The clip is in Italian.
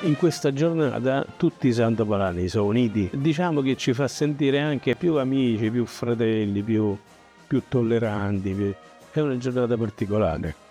In questa giornata tutti i santopadani sono uniti, diciamo che ci fa sentire anche più amici, più fratelli, più tolleranti. È una giornata particolare.